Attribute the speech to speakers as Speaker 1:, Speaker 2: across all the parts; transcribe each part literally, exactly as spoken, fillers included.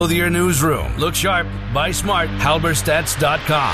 Speaker 1: To your newsroom. Look sharp, buy smart, halberstats dot com.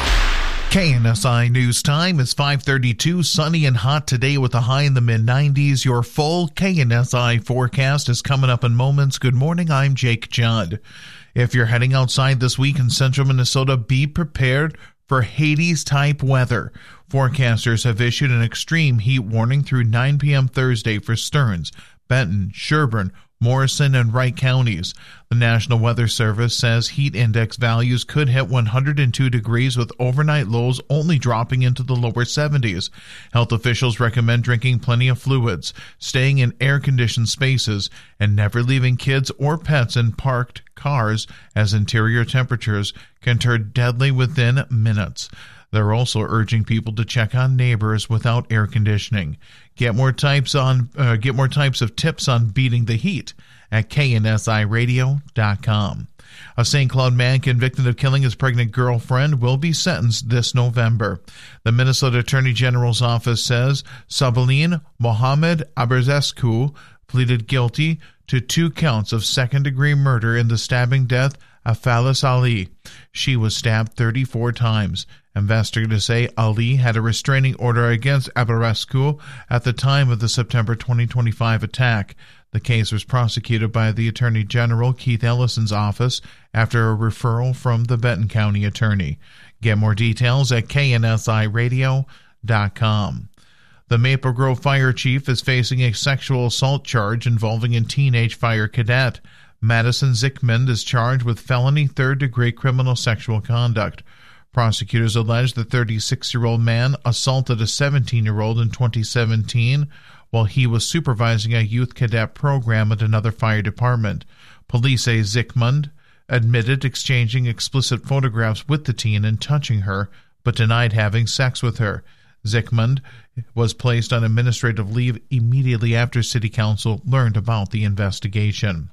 Speaker 2: K N S I News Time is five thirty-two, sunny and hot today with a high in the mid nineties. Your full K N S I forecast is coming up in moments. Good morning, I'm Jake Judd. If you're heading outside this week in central Minnesota, be prepared for Hades-type weather. Forecasters have issued an extreme heat warning through nine p.m. Thursday for Stearns, Benton, Sherburne, Morrison, and Wright counties. The National Weather Service says heat index values could hit one hundred two degrees with overnight lows only dropping into the lower seventies. Health officials recommend drinking plenty of fluids, staying in air-conditioned spaces, and never leaving kids or pets in parked cars as interior temperatures can turn deadly within minutes. They're also urging people to check on neighbors without air conditioning. Get more types on uh, get more types of tips on beating the heat at K N S I radio dot com. A Saint Cloud man convicted of killing his pregnant girlfriend will be sentenced this November. The Minnesota Attorney General's office says Sabalin Mohammed Aberzescu pleaded guilty to two counts of second-degree murder in the stabbing death of Falis Ali. She was stabbed thirty-four times. Investigators say Ali had a restraining order against Aberzescu at the time of the September twenty twenty-five attack. The case was prosecuted by the Attorney General Keith Ellison's office after a referral from the Benton County Attorney. Get more details at K N S I radio dot com. The Maple Grove Fire Chief is facing a sexual assault charge involving a teenage fire cadet. Madison Zickman is charged with felony third-degree criminal sexual conduct. Prosecutors allege the thirty-six-year-old man assaulted a seventeen-year-old in twenty seventeen while he was supervising a youth cadet program at another fire department. Police say Zickman admitted exchanging explicit photographs with the teen and touching her, but denied having sex with her. Zickman was placed on administrative leave immediately after City Council learned about the investigation.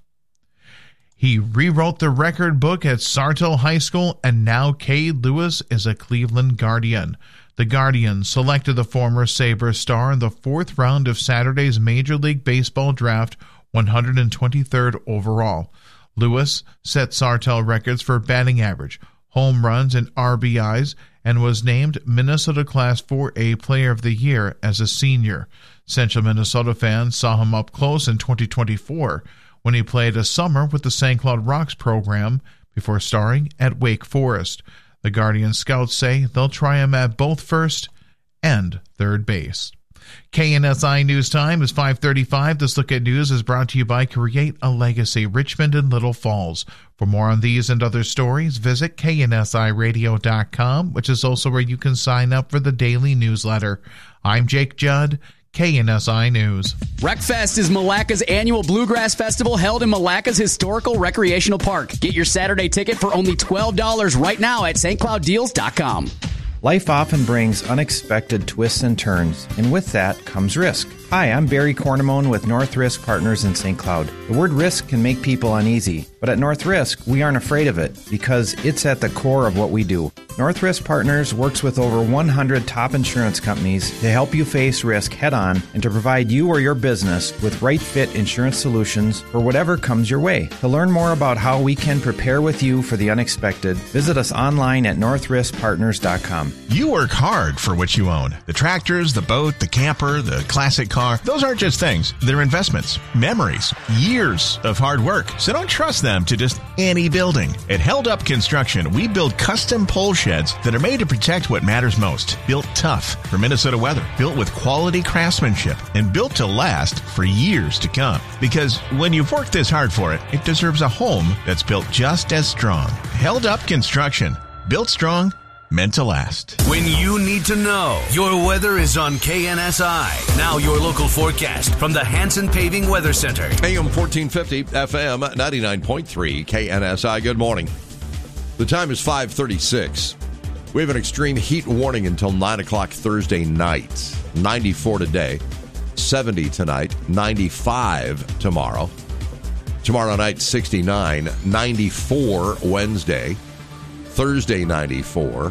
Speaker 2: He rewrote the record book at Sartell High School, and now Cade Lewis is a Cleveland Guardian. The Guardians selected the former Sabre star in the fourth round of Saturday's Major League Baseball draft, one hundred twenty-third overall. Lewis set Sartell records for batting average, home runs, and R B Is, and was named Minnesota Class four A Player of the Year as a senior. Central Minnesota fans saw him up close in twenty twenty-four when he played a summer with the Saint Cloud Rocks program before starring at Wake Forest. The Guardian scouts say they'll try him at both first and third base. K N S I News Time is five thirty-five. This Look at News is brought to you by Create a Legacy, Richmond and Little Falls. For more on these and other stories, visit K N S I radio dot com, which is also where you can sign up for the daily newsletter. I'm Jake Judd, K N S I News.
Speaker 3: Wreckfest is Malacca's annual bluegrass festival held in Malacca's historical recreational park. Get your Saturday ticket for only twelve dollars right now at St Cloud Deals dot com.
Speaker 4: Life often brings unexpected twists and turns, and with that comes risk. Hi, I'm Barry Cornamone with North Risk Partners in Saint Cloud. The word risk can make people uneasy, but at North Risk, we aren't afraid of it because it's at the core of what we do. North Risk Partners works with over one hundred top insurance companies to help you face risk head-on and to provide you or your business with right-fit insurance solutions for whatever comes your way. To learn more about how we can prepare with you for the unexpected, visit us online at north risk partners dot com.
Speaker 5: You work hard for what you own. The tractors, the boat, the camper, the classic car. Those aren't just things. They're investments, memories, years of hard work. So don't trust them to just any building. At Held Up Construction, we build custom pole sheds that are made to protect what matters most. Built tough for Minnesota weather. Built with quality craftsmanship and built to last for years to come. Because when you've worked this hard for it, it deserves a home that's built just as strong. Held Up Construction. Built strong, meant to last.
Speaker 1: When you need to know, your weather is on K N S I. Now your local forecast from the Hanson Paving Weather Center.
Speaker 6: A M fourteen fifty, F M ninety-nine point three, K N S I. Good morning. The time is five thirty-six. We have an extreme heat warning until nine o'clock Thursday night. ninety-four today, seventy tonight, ninety-five tomorrow. Tomorrow night, sixty-nine, ninety-four Wednesday, Thursday, ninety-four,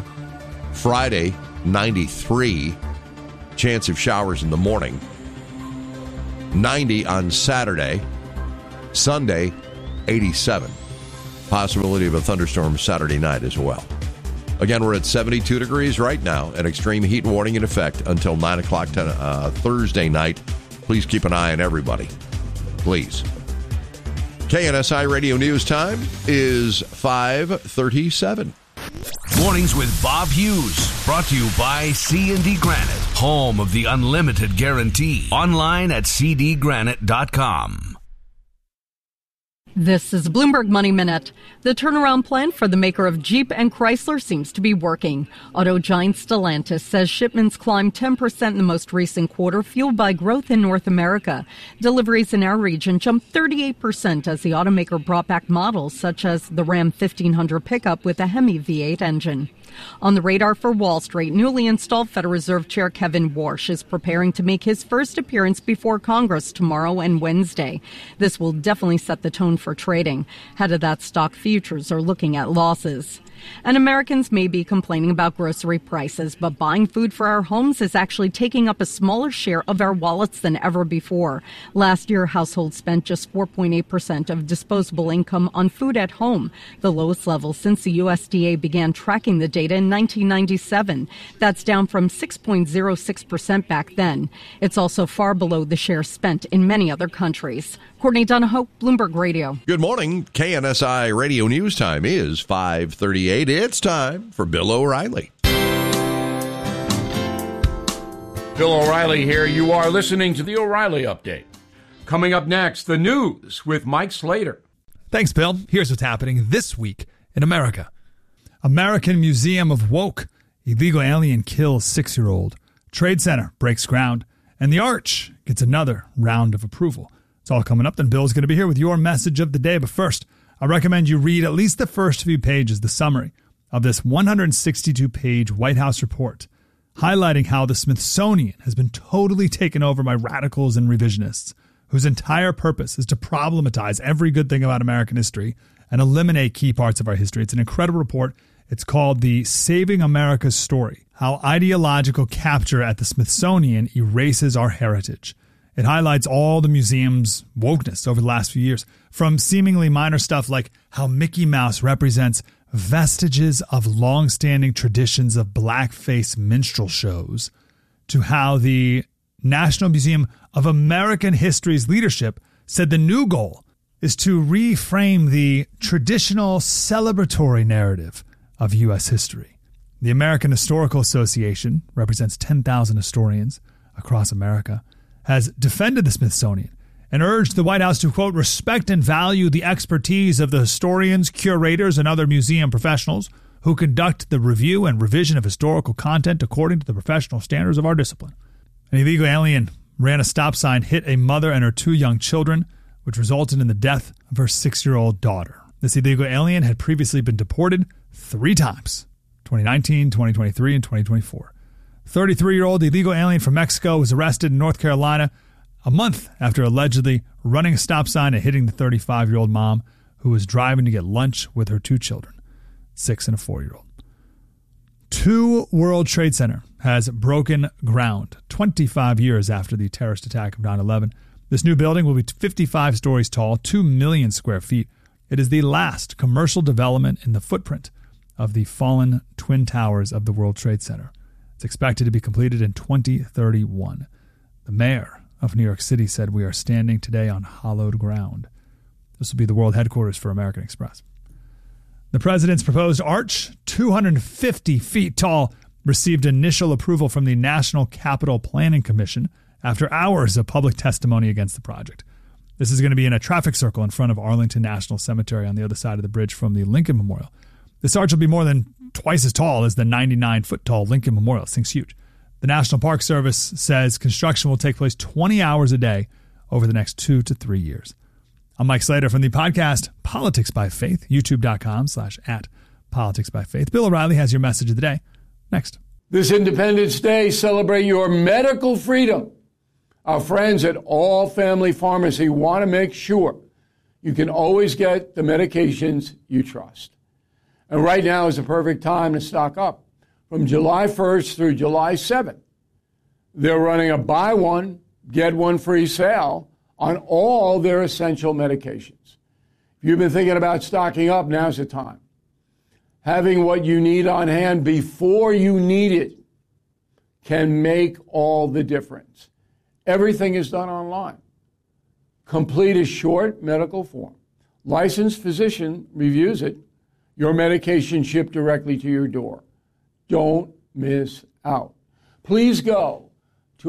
Speaker 6: Friday, ninety-three, chance of showers in the morning, ninety on Saturday, Sunday, eighty-seven. Possibility of a thunderstorm Saturday night as well. Again, we're at seventy-two degrees right now. An extreme heat warning in effect until nine o'clock to, uh, Thursday night. Please keep an eye on everybody. Please. K N S I Radio News Time is five thirty-seven.
Speaker 1: Mornings with Bob Hughes. Brought to you by C and D Granite. Home of the unlimited guarantee. Online at c d granite dot com.
Speaker 7: This is Bloomberg Money Minute. The turnaround plan for the maker of Jeep and Chrysler seems to be working. Auto giant Stellantis says shipments climbed ten percent in the most recent quarter, fueled by growth in North America. Deliveries in our region jumped thirty-eight percent as the automaker brought back models such as the Ram fifteen hundred pickup with a Hemi V eight engine. On the radar for Wall Street, newly installed Federal Reserve Chair Kevin Warsh is preparing to make his first appearance before Congress tomorrow and Wednesday. This will definitely set the tone for trading. Ahead of that, stock futures are looking at losses. And Americans may be complaining about grocery prices, but buying food for our homes is actually taking up a smaller share of our wallets than ever before. Last year, households spent just four point eight percent of disposable income on food at home, the lowest level since the U S D A began tracking the data in nineteen ninety-seven. That's down from six point zero six percent back then. It's also far below the share spent in many other countries. Courtney Donahoe, Bloomberg Radio.
Speaker 6: Good morning. K N S I Radio News Time is five thirty-eight. It's time for Bill O'Reilly.
Speaker 8: Bill O'Reilly here. You are listening to the O'Reilly Update. Coming up next, the news with Mike Slater.
Speaker 9: Thanks, Bill. Here's what's happening this week in America. American Museum of Woke. Illegal alien kills six-year-old. Trade Center breaks ground. And the Arch gets another round of approval. It's all coming up. Then Bill's going to be here with your message of the day. But first, I recommend you read at least the first few pages, the summary of this one hundred sixty-two page White House report, highlighting how the Smithsonian has been totally taken over by radicals and revisionists, whose entire purpose is to problematize every good thing about American history and eliminate key parts of our history. It's an incredible report. It's called the Saving America's Story, How Ideological Capture at the Smithsonian Erases Our Heritage. It highlights all the museum's wokeness over the last few years, from seemingly minor stuff like how Mickey Mouse represents vestiges of long-standing traditions of blackface minstrel shows, to how the National Museum of American History's leadership said the new goal is to reframe the traditional celebratory narrative of U S history. The American Historical Association represents ten thousand historians across America, has defended the Smithsonian and urged the White House to, quote, respect and value the expertise of the historians, curators, and other museum professionals who conduct the review and revision of historical content according to the professional standards of our discipline. An illegal alien ran a stop sign, hit a mother and her two young children, which resulted in the death of her six-year-old daughter. This illegal alien had previously been deported three times, twenty nineteen, twenty twenty-three, and twenty twenty-four. thirty-three-year-old illegal alien from Mexico was arrested in North Carolina a month after allegedly running a stop sign and hitting the thirty-five-year-old mom who was driving to get lunch with her two children, six and a four-year-old. Two World Trade Center has broken ground twenty-five years after the terrorist attack of nine eleven. This new building will be fifty-five stories tall, two million square feet. It is the last commercial development in the footprint of the fallen Twin Towers of the World Trade Center. It's expected to be completed in twenty thirty-one. The mayor of New York City said, "We are standing today on hallowed ground." This will be the world headquarters for American Express. The president's proposed arch, two hundred fifty feet tall, received initial approval from the National Capital Planning Commission after hours of public testimony against the project. This is going to be in a traffic circle in front of Arlington National Cemetery on the other side of the bridge from the Lincoln Memorial. This arch will be more than twice as tall as the ninety-nine foot tall Lincoln Memorial. This thing's huge. The National Park Service says construction will take place twenty hours a day over the next two to three years. I'm Mike Slater from the podcast Politics by Faith, youtube.com slash at Politics by Faith. Bill O'Reilly has your message of the day. Next.
Speaker 8: This Independence Day, celebrate your medical freedom. Our friends at All Family Pharmacy want to make sure you can always get the medications you trust. And right now is the perfect time to stock up. From July first through July seventh, they're running a buy one, get one free sale on all their essential medications. If If you've been thinking about stocking up, now's the time. Having what you need on hand before you need it can make all the difference. Everything is done online. Complete a short medical form. Licensed physician reviews it. Your medication shipped directly to your door. Don't miss out. Please go to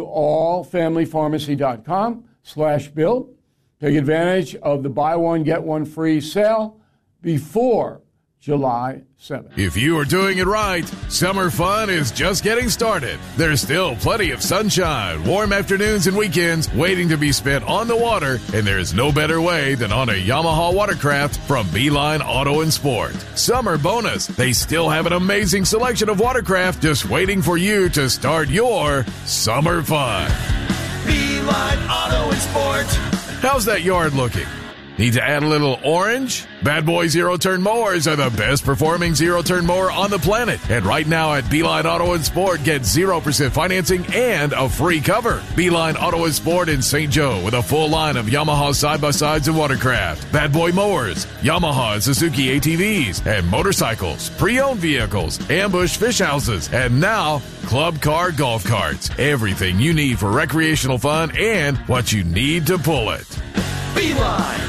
Speaker 8: allfamilypharmacy.com slash bill. Take advantage of the buy one, get one free sale before July seventh.
Speaker 10: If you are doing it right, summer fun is just getting started. There's still plenty of sunshine, warm afternoons and weekends waiting to be spent on the water, and there's no better way than on a Yamaha watercraft from Beeline Auto and Sport. Summer bonus, they still have an amazing selection of watercraft just waiting for you to start your summer fun.
Speaker 11: Beeline Auto and Sport.
Speaker 10: How's that yard looking? Need to add a little orange? Bad Boy zero-turn mowers are the best performing zero-turn mower on the planet. And right now at Beeline Auto and Sport, get zero percent financing and a free cover. Beeline Auto and Sport in Saint Joe with a full line of Yamaha side-by-sides and watercraft, Bad Boy mowers, Yamaha and Suzuki A T Vs, and motorcycles, pre-owned vehicles, ambush fish houses, and now club car golf carts. Everything you need for recreational fun and what you need to pull it.
Speaker 11: Beeline.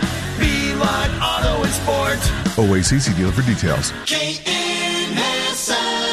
Speaker 11: Beeline Auto and Sport.
Speaker 12: O A C C dealer for details.
Speaker 11: K N S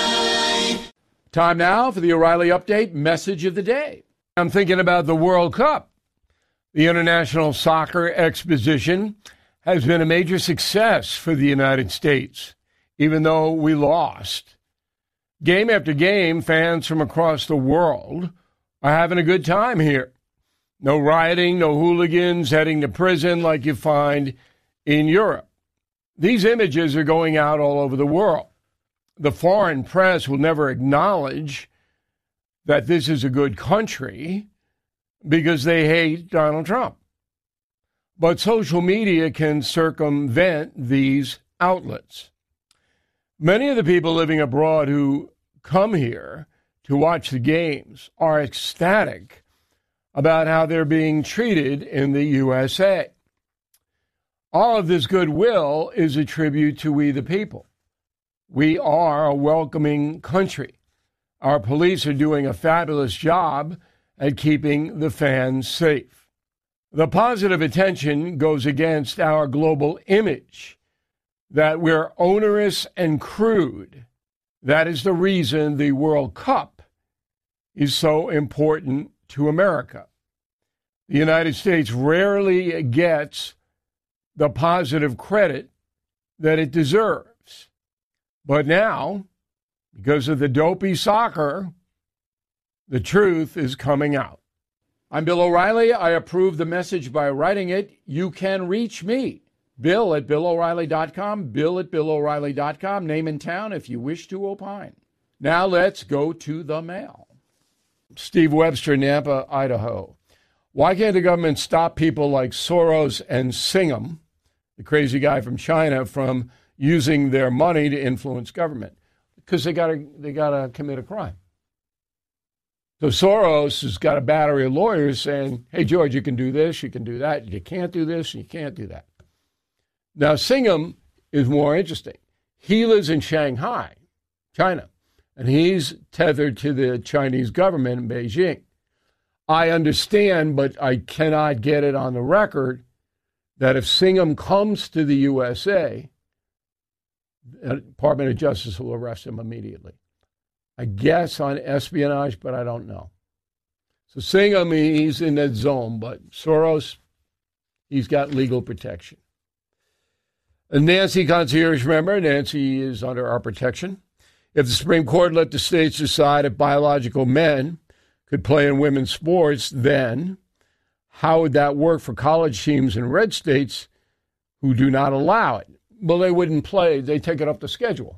Speaker 11: I.
Speaker 8: Time now for the O'Reilly Update message of the day. I'm thinking about the World Cup. The International Soccer Exposition has been a major success for the United States, even though we lost. Game after game, fans from across the world are having a good time here. No rioting, no hooligans heading to prison like you find in Europe. These images are going out all over the world. The foreign press will never acknowledge that this is a good country because they hate Donald Trump. But social media can circumvent these outlets. Many of the people living abroad who come here to watch the games are ecstatic about how they're being treated in the U S A. All of this goodwill is a tribute to we the people. We are a welcoming country. Our police are doing a fabulous job at keeping the fans safe. The positive attention goes against our global image that we're onerous and crude. That is the reason the World Cup is so important to America. The United States rarely gets the positive credit that it deserves. But now, because of the dopey soccer, the truth is coming out. I'm Bill O'Reilly. I approve the message by writing it. You can reach me, Bill at Bill O'Reilly dot com, Bill at Bill O'Reilly dot com, name and town if you wish to opine. Now let's go to the mail. Steve Webster, Nampa, Idaho. Why can't the government stop people like Soros and Singham, the crazy guy from China, from using their money to influence government? Because they gotta they gotta commit a crime. So Soros has got a battery of lawyers saying, hey, George, you can do this, you can do that, you can't do this, and you can't do that. Now, Singham is more interesting. He lives in Shanghai, China, and he's tethered to the Chinese government in Beijing. I understand, but I cannot get it on the record that if Singham comes to the U S A, the Department of Justice will arrest him immediately. I guess on espionage, but I don't know. So Singham, he's in that zone, but Soros, he's got legal protection. And Nancy Concierge, remember, Nancy is under our protection. If the Supreme Court let the states decide if biological men could play in women's sports, then how would that work for college teams in red states who do not allow it? Well, they wouldn't play. They take it off the schedule.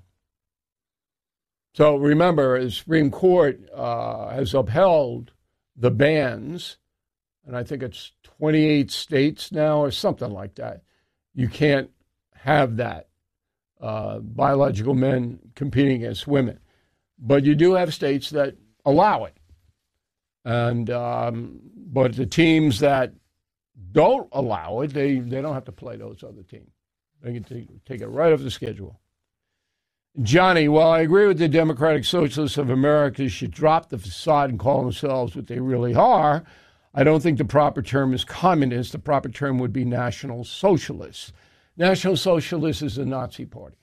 Speaker 8: So remember, the Supreme Court uh, has upheld the bans, and I think it's twenty-eight states now or something like that. You can't have that, uh, biological men competing against women. But you do have states that allow it. And um, but the teams that don't allow it, they, they don't have to play those other teams. They can take, take it right off the schedule. Johnny, while I agree with the Democratic Socialists of America should drop the facade and call themselves what they really are, I don't think the proper term is communist. The proper term would be National Socialists. National Socialists is the Nazi Party.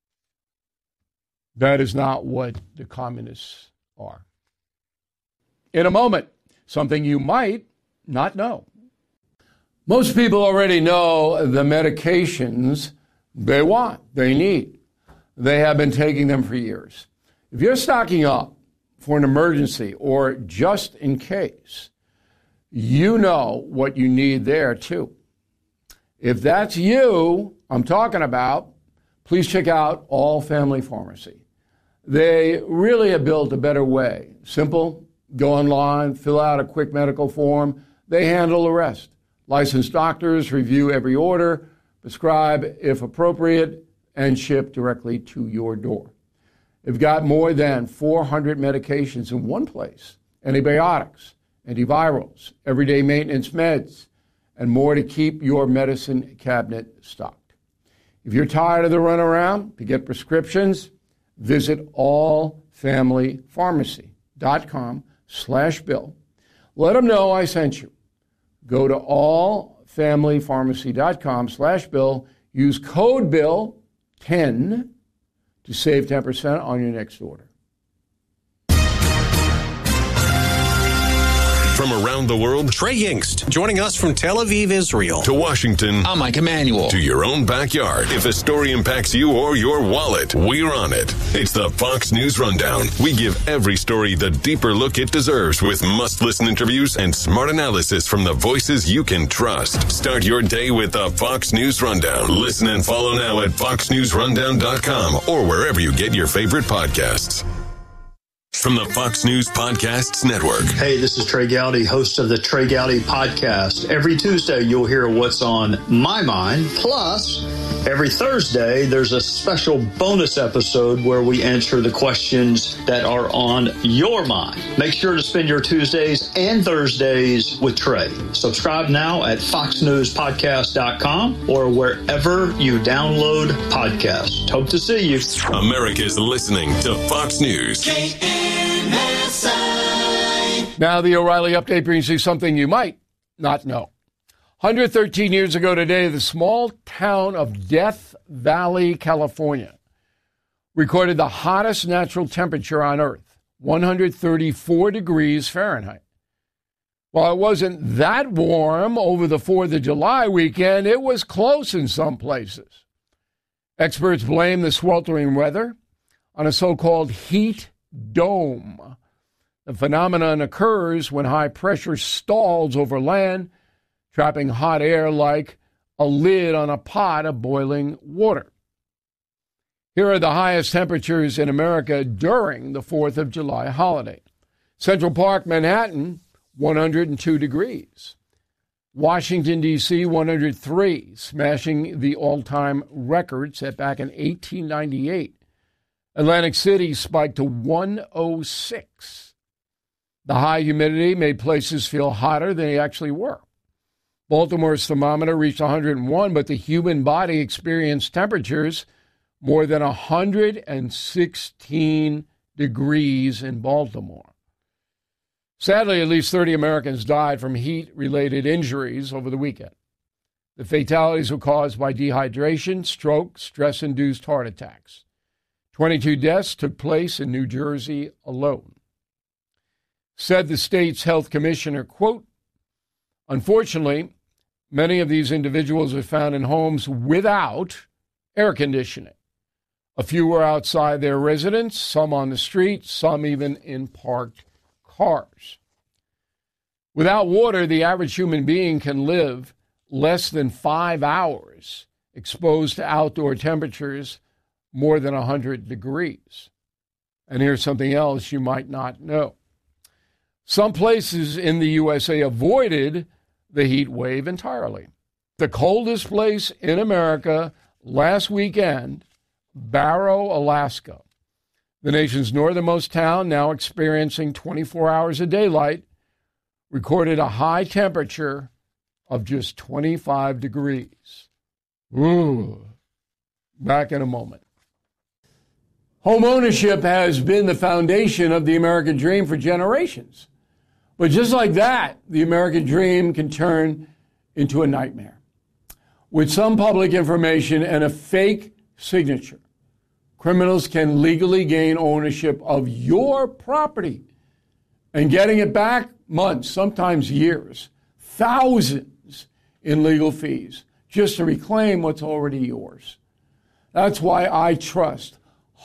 Speaker 8: That is not what the communists are. In a moment, something you might not know. Most people already know the medications they want, they need. They have been taking them for years. If you're stocking up for an emergency or just in case, you know what you need there too. If that's you I'm talking about, please check out All Family Pharmacy. They really have built a better way. Simple, go online, fill out a quick medical form. They handle the rest. Licensed doctors review every order, prescribe if appropriate, and ship directly to your door. They've got more than four hundred medications in one place. Antibiotics, antivirals, everyday maintenance meds, and more to keep your medicine cabinet stocked. If you're tired of the runaround to get prescriptions, visit allfamilypharmacy.com slash bill. Let them know I sent you. Go to allfamilypharmacy.com slash bill. Use code bill ten to save ten percent on your next order.
Speaker 13: From around the world, Trey Yingst, joining us from Tel Aviv, Israel. To Washington, I'm Mike Emanuel. To your own backyard. If a story impacts you or your wallet, we're on it. It's the Fox News Rundown. We give every story the deeper look it deserves with must-listen interviews and smart analysis from the voices you can trust. Start your day with the Fox News Rundown. Listen and follow now at fox news rundown dot com or wherever you get your favorite podcasts. From the Fox News Podcasts Network.
Speaker 14: Hey, this is Trey Gowdy, host of the Trey Gowdy Podcast. Every Tuesday, you'll hear what's on my mind. Plus, every Thursday, there's a special bonus episode where we answer the questions that are on your mind. Make sure to spend your Tuesdays and Thursdays with Trey. Subscribe now at fox news podcast dot com or wherever you download podcasts. Hope to see you.
Speaker 13: America's listening to Fox News.
Speaker 8: Now, the O'Reilly Update brings you something you might not know. one hundred thirteen years ago today, the small town of Death Valley, California, recorded the hottest natural temperature on Earth, one hundred thirty-four degrees Fahrenheit. While it wasn't that warm over the fourth of July weekend, it was close in some places. Experts blame the sweltering weather on a so-called heat dome. The phenomenon occurs when high pressure stalls over land, trapping hot air like a lid on a pot of boiling water. Here are the highest temperatures in America during the fourth of July holiday. Central Park, Manhattan, one hundred two degrees. Washington, D C, one hundred three, smashing the all-time record set back in eighteen ninety-eight. Atlantic City spiked to one oh six. The high humidity made places feel hotter than they actually were. Baltimore's thermometer reached one hundred one, but the human body experienced temperatures more than one hundred sixteen degrees in Baltimore. Sadly, at least thirty Americans died from heat-related injuries over the weekend. The fatalities were caused by dehydration, stroke, stress-induced heart attacks. twenty-two deaths took place in New Jersey alone. Said the state's health commissioner, quote, unfortunately, many of these individuals are found in homes without air conditioning. A few were outside their residence, some on the street, some even in parked cars. Without water, the average human being can live less than five hours exposed to outdoor temperatures more than one hundred degrees. And here's something else you might not know. Some places in the U S A avoided the heat wave entirely. The coldest place in America last weekend, Barrow, Alaska, the nation's northernmost town, now experiencing twenty-four hours of daylight, recorded a high temperature of just twenty-five degrees. Ooh. Back in a moment. Home ownership has been the foundation of the American dream for generations. But just like that, the American dream can turn into a nightmare. With some public information and a fake signature, criminals can legally gain ownership of your property, and getting it back months, sometimes years, thousands in legal fees just to reclaim what's already yours. That's why I trust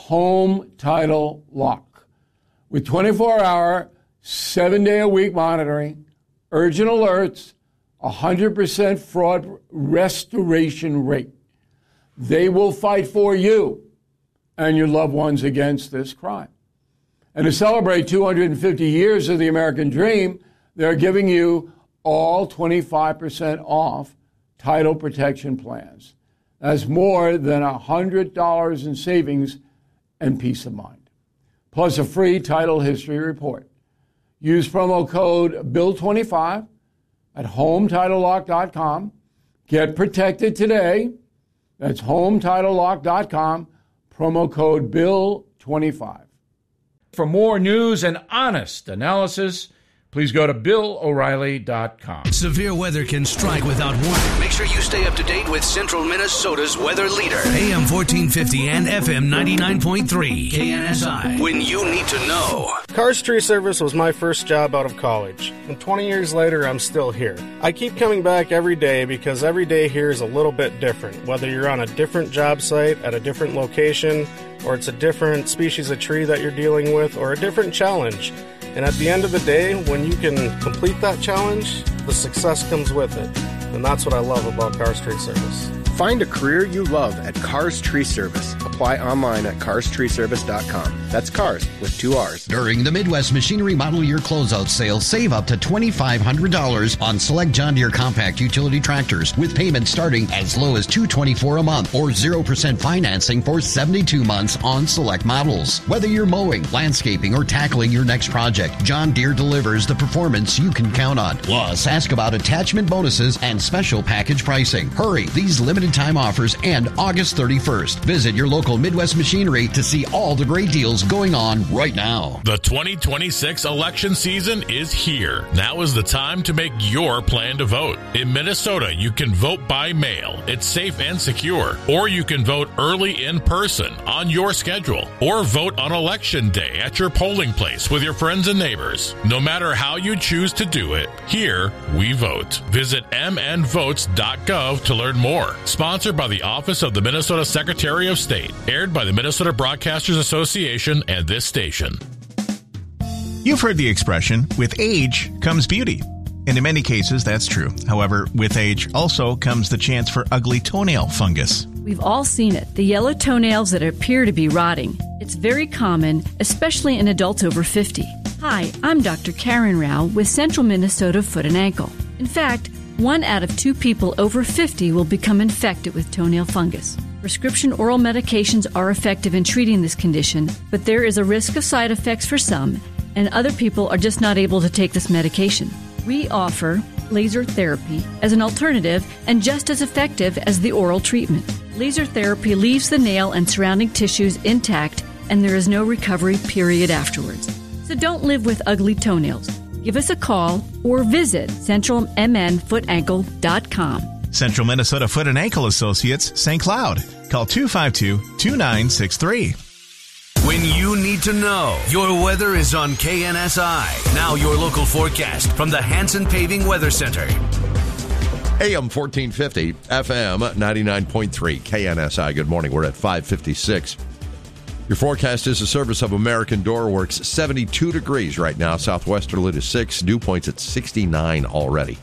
Speaker 8: Home Title Lock. With twenty-four hour, seven day a week monitoring, urgent alerts, one hundred percent fraud restoration rate, they will fight for you and your loved ones against this crime. And to celebrate two hundred fifty years of the American dream, they're giving you all twenty-five percent off title protection plans. That's more than one hundred dollars in savings and peace of mind. Plus a free title history report. Use promo code Bill twenty-five at home title lock dot com. Get protected today. That's home title lock dot com. Promo code Bill twenty-five.
Speaker 15: For more news and honest analysis, please go to Bill O'Reilly dot com.
Speaker 1: Severe weather can strike without warning. Make sure you stay up to date with Central Minnesota's weather leader. A M fourteen fifty and F M ninety-nine point three. K N S I. When you need to know.
Speaker 16: Cars Tree Service was my first job out of college, and twenty years later, I'm still here. I keep coming back every day because every day here is a little bit different, whether you're on a different job site at a different location, or it's a different species of tree that you're dealing with, or a different challenge. And at the end of the day, when you can complete that challenge, the success comes with it. And that's what I love about Cars Tree Service.
Speaker 17: Find a career you love at Cars Tree Service. Apply online at cars tree service dot com. That's cars with two R's.
Speaker 18: During the Midwest Machinery Model Year Closeout Sale, save up to two thousand five hundred dollars on select John Deere compact utility tractors with payments starting as low as two hundred twenty-four dollars a month or zero percent financing for seventy-two months on select models. Whether you're mowing, landscaping, or tackling your next project, John Deere delivers the performance you can count on. Plus, ask about attachment bonuses and special package pricing. Hurry, these limited time offers end August thirty-first. Visit your local Midwest Machinery to see all the great deals going on right now.
Speaker 19: The twenty twenty-six election season is here. Now is the time to make your plan to vote. In Minnesota, you can vote by mail. It's safe and secure. Or you can vote early in person on your schedule. Or vote on election day at your polling place with your friends and neighbors. No matter how you choose to do it, here we vote. Visit m n votes dot gov to learn more. Sponsored by the Office of the Minnesota Secretary of State. Aired by the Minnesota Broadcasters Association and this station.
Speaker 5: You've heard the expression, with age comes beauty. And in many cases, that's true. However, with age also comes the chance for ugly toenail fungus.
Speaker 20: We've all seen it, the yellow toenails that appear to be rotting. It's very common, especially in adults over fifty. Hi, I'm Doctor Karen Rao with Central Minnesota Foot and Ankle. In fact, one out of two people over fifty will become infected with toenail fungus. Prescription oral medications are effective in treating this condition, but there is a risk of side effects for some, and other people are just not able to take this medication. We offer laser therapy as an alternative and just as effective as the oral treatment. Laser therapy leaves the nail and surrounding tissues intact, and there is no recovery period afterwards. So don't live with ugly toenails. Give us a call or visit central m n foot ankle dot com.
Speaker 5: Central Minnesota Foot and Ankle Associates, Saint Cloud. Call two five two, two nine six three.
Speaker 1: When you need to know, your weather is on K N S I. Now your local forecast from the Hanson Paving Weather Center.
Speaker 6: A M fourteen fifty, F M ninety-nine point three, K N S I. Good morning. We're at five fifty-six. Your forecast is a service of American Door Works. seventy-two degrees right now. Southwesterly to six. Dew points at sixty-nine already.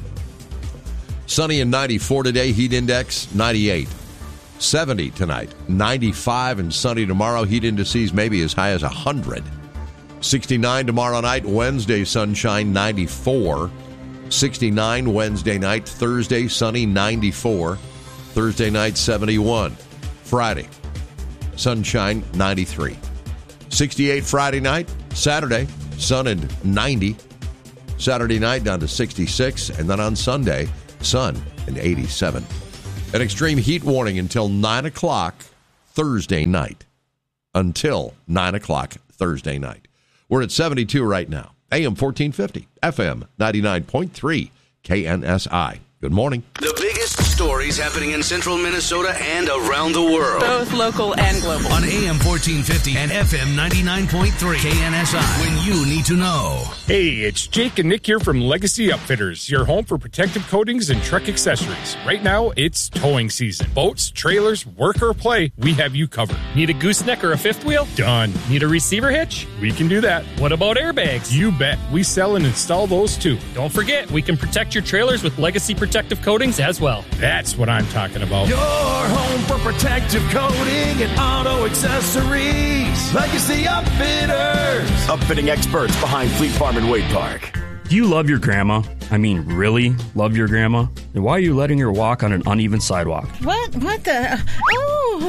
Speaker 6: Sunny and ninety-four today. Heat index ninety-eight. seventy tonight. ninety-five and sunny tomorrow. Heat indices maybe as high as one hundred. sixty-nine tomorrow night. Wednesday sunshine ninety-four. sixty-nine Wednesday night. Thursday sunny ninety-four. Thursday night seventy-one. Friday sunshine ninety-three. sixty-eight Friday night. Saturday sun and ninety. Saturday night down to sixty-six. And then on Sunday sun and eighty-seven. An extreme heat warning until nine o'clock Thursday night. Until nine o'clock Thursday night. We're at seventy-two right now. A M fourteen fifty, F M ninety-nine point three, K N S I. Good morning.
Speaker 1: The biggest stories happening in central Minnesota and around the world.
Speaker 21: Both local and global.
Speaker 1: On A M fourteen fifty and F M ninety-nine point three, K N S I. When you need to know.
Speaker 22: Hey, it's Jake and Nick here from Legacy Upfitters, your home for protective coatings and truck accessories. Right now, it's towing season. Boats, trailers, work or play, we have you covered.
Speaker 23: Need a gooseneck or a fifth wheel?
Speaker 22: Done.
Speaker 23: Need a receiver hitch?
Speaker 22: We can do that.
Speaker 23: What about airbags?
Speaker 22: You bet. We sell and install those too.
Speaker 23: Don't forget, we can protect your trailers with Legacy protective coatings as well.
Speaker 22: That's what I'm talking about.
Speaker 11: Your home for protective coating and auto accessories. Legacy Upfitters.
Speaker 24: Upfitting experts behind Fleet Farm and Wade Park.
Speaker 25: Do you love your grandma? I mean, really love your grandma? Then why are you letting her walk on an uneven sidewalk?
Speaker 26: What? What the? Oh!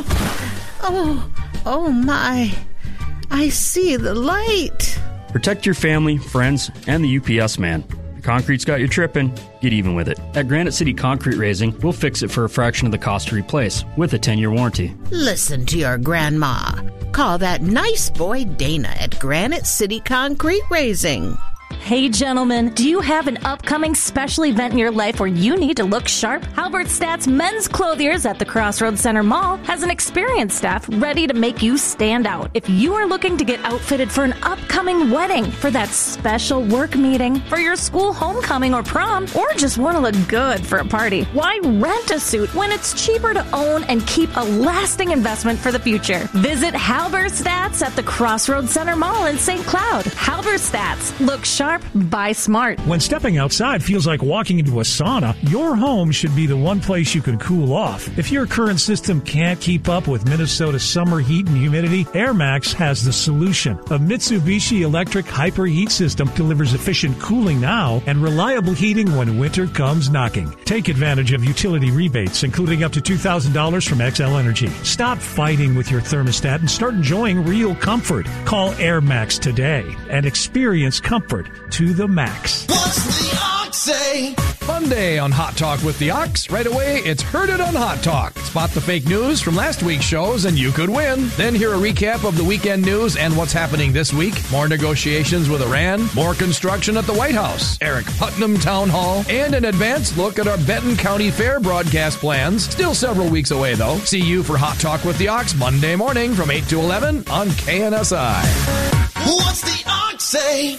Speaker 26: Oh! Oh, my. I see the light.
Speaker 25: Protect your family, friends, and the U P S man. Concrete's got you tripping, get even with it. At Granite City Concrete Raising, we'll fix it for a fraction of the cost to replace, with a ten-year warranty.
Speaker 26: Listen to your grandma. Call that nice boy Dana at Granite City Concrete Raising.
Speaker 27: Hey gentlemen, do you have an upcoming special event in your life where you need to look sharp? Halbert Stats Men's Clothiers at the Crossroads Center Mall has an experienced staff ready to make you stand out. If you are looking to get outfitted for an upcoming wedding, for that special work meeting, for your school homecoming or prom, or just want to look good for a party, why rent a suit when it's cheaper to own and keep a lasting investment for the future? Visit Halbert Stats at the Crossroads Center Mall in Saint Cloud. Halbert Stats. Look sharp, buy smart.
Speaker 28: When stepping outside feels like walking into a sauna, your home should be the one place you can cool off. If your current system can't keep up with Minnesota's summer heat and humidity, AirMax has the solution. A Mitsubishi electric hyper heat system delivers efficient cooling now and reliable heating when winter comes knocking. Take advantage of utility rebates, including up to two thousand dollars from X L Energy. Stop fighting with your thermostat and start enjoying real comfort. Call AirMax today and experience comfort to the max.
Speaker 11: What's the Ox say?
Speaker 29: Monday on Hot Talk with the Ox. Right away, it's Heard It on Hot Talk. Spot the fake news from last week's shows and you could win. Then hear a recap of the weekend news and what's happening this week. More negotiations with Iran. More construction at the White House. Eric Putnam Town Hall. And an advanced look at our Benton County Fair broadcast plans. Still several weeks away, though. See you for Hot Talk with the Ox Monday morning from eight to eleven on K N S I.
Speaker 11: What's the Ox say?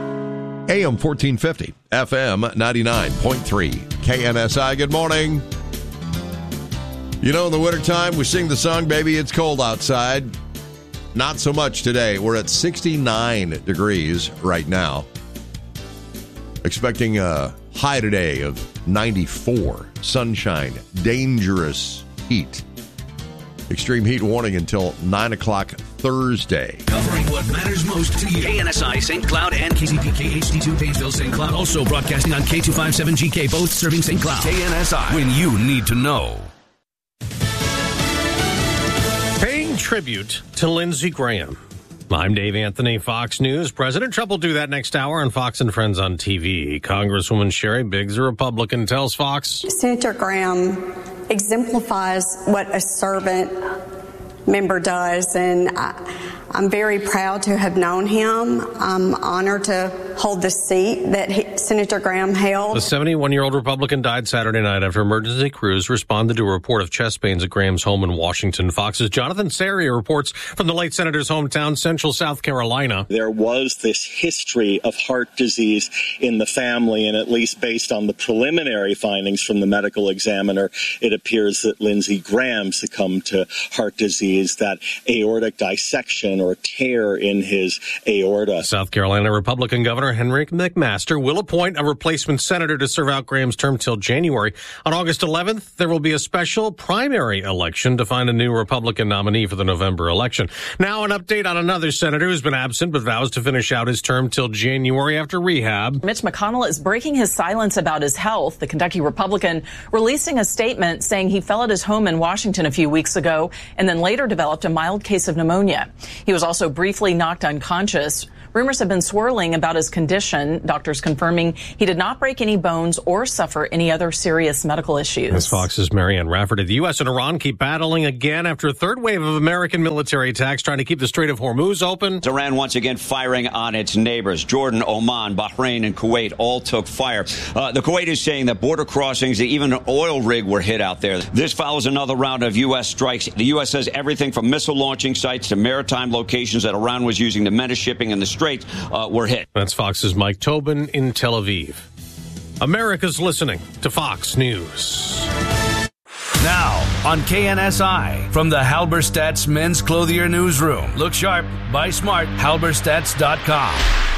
Speaker 6: A M fourteen fifty, F M ninety-nine point three, K N S I. Good morning. You know, in the wintertime, we sing the song, Baby, It's Cold Outside. Not so much today. We're at sixty-nine degrees right now. Expecting a high today of ninety-four. Sunshine, dangerous heat. Extreme heat warning until nine o'clock Thursday.
Speaker 1: Covering what matters most to you. K N S I, Saint Cloud, and K C P K H D two, Painesville, Saint Cloud. Also broadcasting on K two fifty-seven G K, both serving Saint Cloud. K N S I, when you need to know.
Speaker 30: Paying tribute to Lindsey Graham. I'm Dave Anthony, Fox News. President Trump will do that next hour on Fox and Friends on T V. Congresswoman Sherry Biggs, a Republican, tells Fox.
Speaker 31: Senator Graham exemplifies what a servant member does, and I, I'm very proud to have known him. I'm honored to hold the seat that he, Senator Graham held.
Speaker 30: The seventy-one-year-old Republican died Saturday night after emergency crews responded to a report of chest pains at Graham's home in Washington. Fox's Jonathan Saria reports from the late senator's hometown, Central South Carolina.
Speaker 32: There was this history of heart disease in the family, and at least based on the preliminary findings from the medical examiner, it appears that Lindsey Graham succumbed to heart disease, that aortic dissection or tear in his aorta.
Speaker 30: South Carolina Republican Governor Henry McMaster will appoint a replacement senator to serve out Graham's term till January. On August eleventh, there will be a special primary election to find a new Republican nominee for the November election. Now an update on another senator who's been absent but vows to finish out his term till January after rehab.
Speaker 33: Mitch McConnell is breaking his silence about his health. The Kentucky Republican releasing a statement saying he fell at his home in Washington a few weeks ago and then later developed a mild case of pneumonia. He was also briefly knocked unconscious. Rumors have been swirling about his condition, doctors confirming he did not break any bones or suffer any other serious medical issues.
Speaker 30: As Fox's Marianne Rafferty. The U S and Iran keep battling again after a third wave of American military attacks trying to keep the Strait of Hormuz open.
Speaker 2: Iran once again firing on its neighbors. Jordan, Oman, Bahrain, and Kuwait all took fire. Uh, the Kuwait is saying that border crossings, even an oil rig were hit out there. This follows another round of U S strikes. The U S says everything from missile launching sites to maritime locations that Iran was using to menace shipping in the Strait uh, were hit.
Speaker 30: That's Fox's Mike Tobin in Tel Aviv. America's listening to Fox News.
Speaker 1: Now on K N S I from the Halberstadt's Men's Clothier Newsroom. Look sharp, buy smart, halberstadts dot com.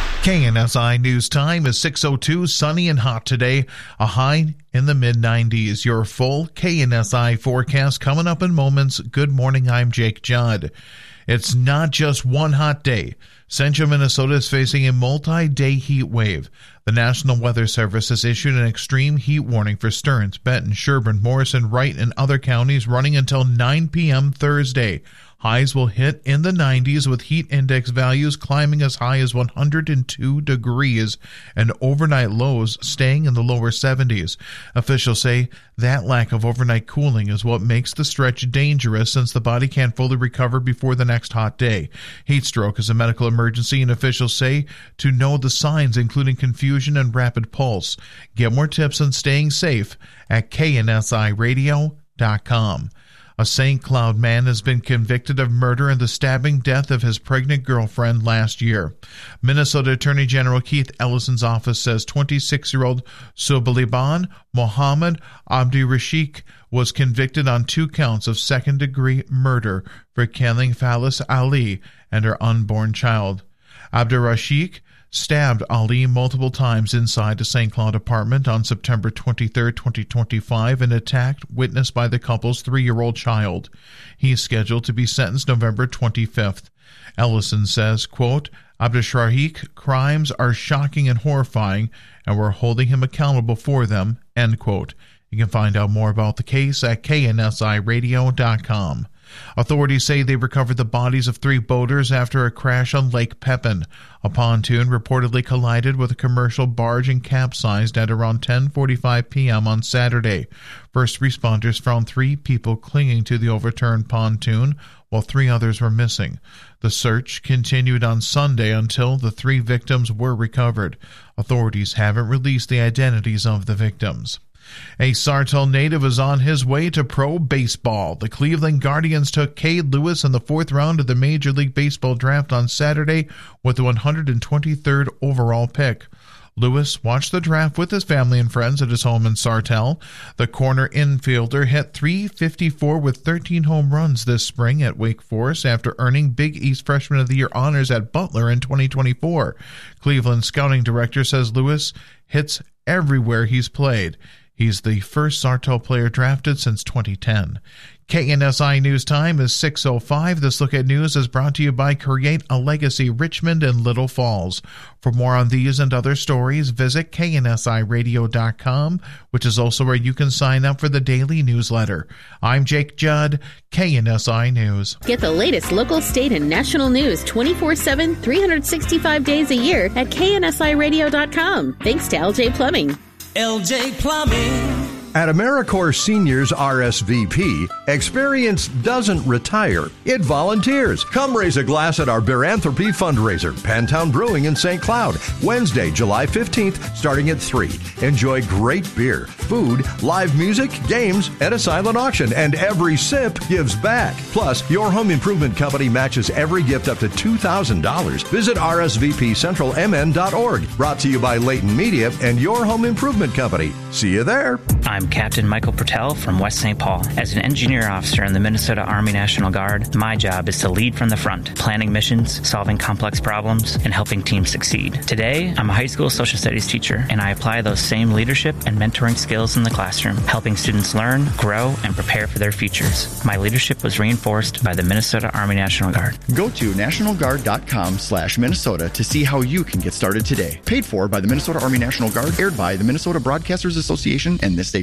Speaker 5: K N S I News Time is six oh two, sunny and hot today, a high in the mid nineties. Your full K N S I forecast coming up in moments. Good morning, I'm Jake Judd. It's not just one hot day. Central Minnesota is facing a multi-day heat wave. The National Weather Service has issued an extreme heat warning for Stearns, Benton, Sherburne, Morrison, Wright, and other counties running until nine p.m. Thursday. Highs will hit in the nineties with heat index values climbing as high as one hundred two degrees and overnight lows staying in the lower seventies. Officials say that lack of overnight cooling is what makes the stretch dangerous since the body can't fully recover before the next hot day. Heat stroke is a medical emergency, and officials say to know the signs including confusion and rapid pulse. Get more tips on staying safe at K N S I radio dot com. A Saint Cloud man has been convicted of murder and the stabbing death of his pregnant girlfriend last year. Minnesota Attorney General Keith Ellison's office says twenty-six-year-old Subaliban Mohammed Abdirashik was convicted on two counts of second-degree murder for killing Falis Ali and her unborn child. Abdirashik stabbed Ali multiple times inside a Saint Cloud apartment on September twenty-third, twenty twenty-five, an attack witnessed by the couple's three-year-old child. He is scheduled to be sentenced November twenty-fifth. Ellison says, quote, Abdirashik's crimes are shocking and horrifying, and we're holding him accountable for them, end quote. You can find out more about the case at K N S I radio dot com. Authorities say they recovered the bodies of three boaters after a crash on Lake Pepin. A pontoon reportedly collided with a commercial barge and capsized at around ten forty-five p.m. on Saturday. First responders found three people clinging to the overturned pontoon, while three others were missing. The search continued on Sunday until the three victims were recovered. Authorities haven't released the identities of the victims. A Sartell native is on his way to pro baseball. The Cleveland Guardians took Cade Lewis in the fourth round of the Major League Baseball draft on Saturday with the one hundred twenty-third overall pick. Lewis watched the draft with his family and friends at his home in Sartell. The corner infielder hit three fifty-four with thirteen home runs this spring at Wake Forest after earning Big East Freshman of the Year honors at Butler in twenty twenty-four. Cleveland scouting director says Lewis hits everywhere he's played. He's the first Sartell player drafted since twenty ten. K N S I News Time is six oh five. This Look at News is brought to you by Create a Legacy Richmond and Little Falls. For more on these and other stories, visit K N S I radio dot com, which is also where you can sign up for the daily newsletter. I'm Jake Judd, K N S I News.
Speaker 3: Get the latest local, state, and national news twenty-four seven, three hundred sixty-five days a year at K N S I radio dot com. Thanks to L J Plumbing.
Speaker 4: L J Plumbing.
Speaker 7: At AmeriCorps Seniors R S V P, experience doesn't retire, it volunteers. Come raise a glass at our Beeranthropy fundraiser, Pantown Brewing in Saint Cloud, Wednesday, July fifteenth, starting at three. Enjoy great beer, food, live music, games, and a silent auction, and every sip gives back. Plus, your home improvement company matches every gift up to two thousand dollars. Visit R S V P central M N dot org. Brought to you by Leighton Media and your home improvement company. See you there.
Speaker 8: I'm Captain Michael Pertel from West Saint Paul. As an engineer officer in the Minnesota Army National Guard, my job is to lead from the front, planning missions, solving complex problems, and helping teams succeed. Today, I'm a high school social studies teacher, and I apply those same leadership and mentoring skills in the classroom, helping students learn, grow, and prepare for their futures. My leadership was reinforced by the Minnesota Army National Guard.
Speaker 9: Go to national guard dot com slash Minnesota to see how you can get started today. Paid for by the Minnesota Army National Guard, aired by the Minnesota Broadcasters Association and this station.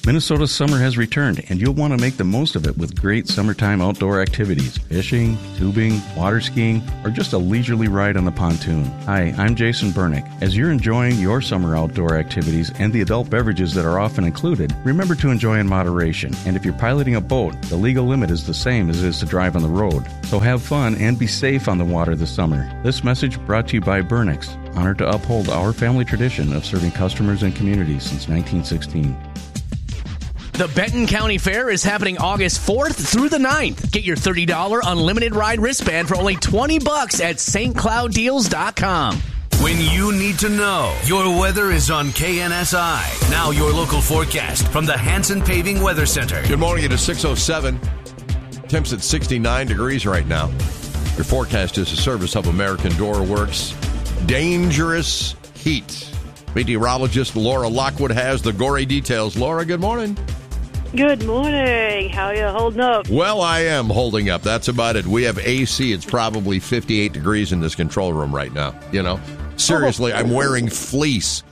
Speaker 10: Minnesota's summer has returned, and you'll want to make the most of it with great summertime outdoor activities, fishing, tubing, water skiing, or just a leisurely ride on the pontoon. Hi, I'm Jason Bernick. As you're enjoying your summer outdoor activities and the adult beverages that are often included, remember to enjoy in moderation. And if you're piloting a boat, the legal limit is the same as it is to drive on the road. So have fun and be safe on the water this summer. This message brought to you by Bernick's, honored to uphold our family tradition of serving customers and communities since nineteen sixteen.
Speaker 12: The Benton County Fair is happening August fourth through the ninth. Get your thirty dollars unlimited ride wristband for only twenty bucks at S T Cloud Deals dot com.
Speaker 1: When you need to know, your weather is on K N S I. Now your local forecast from the Hanson Paving Weather Center.
Speaker 6: Good morning. It is six oh seven. Temps at sixty-nine degrees right now. Your forecast is a service of American Door Works. Dangerous heat. Meteorologist Laura Lockwood has the gory details. Laura, good morning.
Speaker 13: Good morning. How are you holding up?
Speaker 6: Well, I am holding up. That's about it. We have A C. It's probably fifty-eight degrees in this control room right now. You know, seriously, oh. I'm wearing fleece.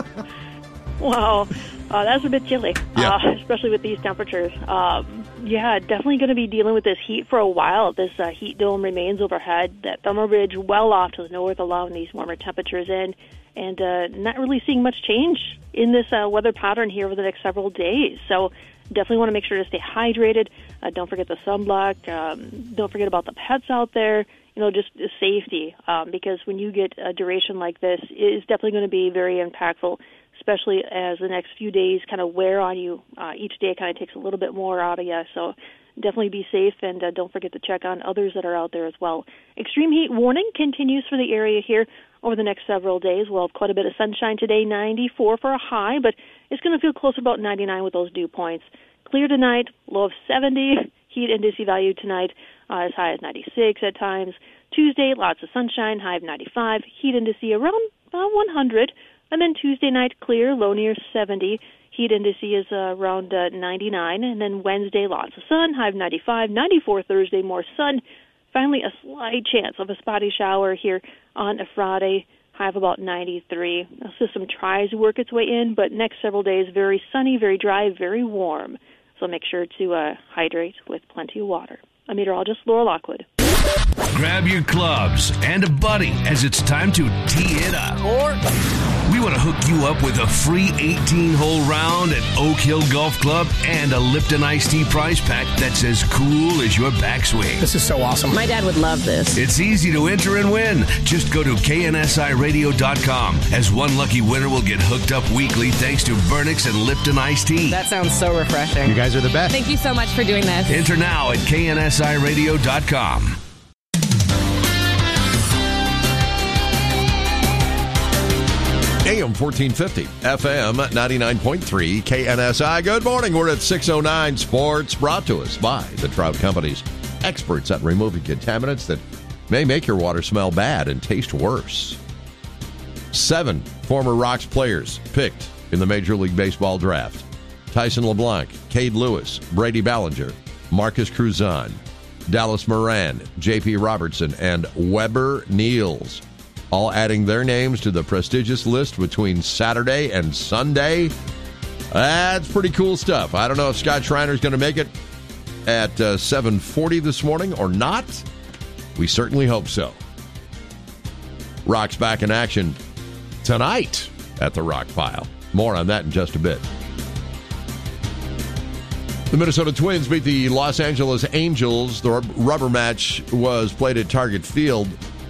Speaker 13: Wow, uh, that's a bit chilly,
Speaker 6: yeah.
Speaker 13: uh, especially with these temperatures. Um, yeah, definitely going to be dealing with this heat for a while. This uh, heat dome remains overhead. That thermal ridge well off to the north, allowing these warmer temperatures in. And uh, not really seeing much change in this uh, weather pattern here over the next several days. So definitely want to make sure to stay hydrated. Uh, don't forget the sunblock. Um, don't forget about the pets out there. You know, just safety. Um, because when you get a duration like this, it is definitely going to be very impactful, especially as the next few days kind of wear on you. Uh, each day kind of takes a little bit more out of you. So definitely be safe, and uh, don't forget to check on others that are out there as well. Extreme heat warning continues for the area here over the next several days. We'll have quite a bit of sunshine today, ninety-four for a high, but it's going to feel closer about ninety-nine with those dew points. Clear tonight, low of seventy. Heat index value tonight uh, as high as ninety-six at times. Tuesday, lots of sunshine, high of ninety-five. Heat index around uh, one hundred. And then Tuesday night, clear, low near seventy. Heat index is uh, around uh, ninety-nine. And then Wednesday, lots of sun, high of ninety-five. ninety-four Thursday, more sun. Finally, a slight chance of a spotty shower here on a Friday, high of about ninety-three. The system tries to work its way in, but next several days, very sunny, very dry, very warm. So make sure to uh, hydrate with plenty of water. I'm meteorologist Laura Lockwood.
Speaker 1: Grab your clubs and a buddy as it's time to tee it up. Or we want to hook you up with a free eighteen-hole round at Oak Hill Golf Club and a Lipton Iced Tea prize pack that's as cool as your backswing.
Speaker 14: This is so awesome.
Speaker 15: My dad would love this.
Speaker 1: It's easy to enter and win. Just go to K N S I radio dot com, as one lucky winner will get hooked up weekly thanks to Vernix and Lipton Iced Tea.
Speaker 15: That sounds so refreshing.
Speaker 6: You guys are the best.
Speaker 15: Thank you so much for doing this.
Speaker 1: Enter now at K N S I radio dot com.
Speaker 6: A M fourteen fifty, F M ninety-nine point three, K N S I. Good morning. We're at six oh nine Sports, brought to us by the Trout Company's experts at removing contaminants that may make your water smell bad and taste worse. Seven former Rocks players picked in the Major League Baseball draft. Tyson LeBlanc, Cade Lewis, Brady Ballinger, Marcus Cruzan, Dallas Moran, J P Robertson, and Weber Niels, all adding their names to the prestigious list between Saturday and Sunday. That's pretty cool stuff. I don't know if Scott Schreiner's going to make it at uh, seven forty this morning or not. We certainly hope so. Rock's back in action tonight at the Rock Pile. More on that in just a bit. The Minnesota Twins beat the Los Angeles Angels. The rubber match was played at Target Field.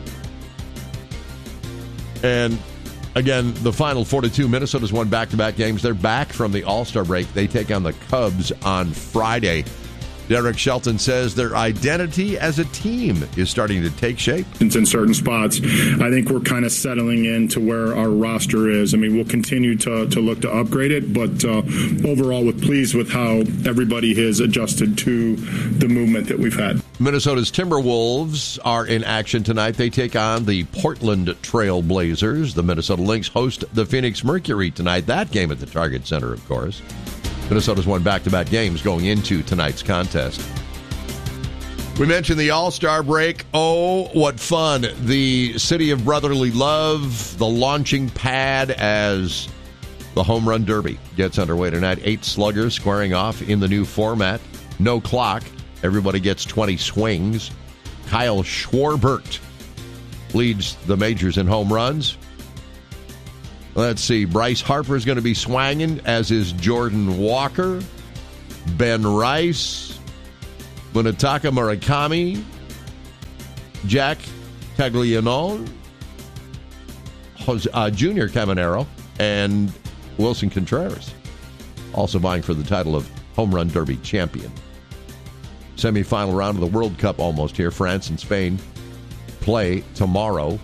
Speaker 6: And again, the final four to two, Minnesota's won back-to-back games. They're back from the All-Star break. They take on the Cubs on Friday. Derek Shelton says their identity as a team is starting to take shape.
Speaker 16: In certain spots, I think we're kind of settling into where our roster is. I mean, we'll continue to, to look to upgrade it, but uh, overall, we're pleased with how everybody has adjusted to the movement that we've had.
Speaker 6: Minnesota's Timberwolves are in action tonight. They take on the Portland Trail Blazers. The Minnesota Lynx host the Phoenix Mercury tonight. That game at the Target Center, of course. Minnesota's won back-to-back games going into tonight's contest. We mentioned the All-Star break. Oh, what fun. The City of Brotherly Love, the launching pad as The Home Run Derby gets underway tonight. Eight sluggers squaring off in the new format. No clock. Everybody gets twenty swings. Kyle Schwarbert leads the majors in home runs. Let's see. Bryce Harper is going to be swanging, as is Jordan Walker, Ben Rice, Munetaka Murakami, Jack Caglianone, Jose, uh, Junior Caminero, and Wilson Contreras, also vying for the title of Home Run Derby champion. Semi-final round of the World Cup almost here. France and Spain play tomorrow.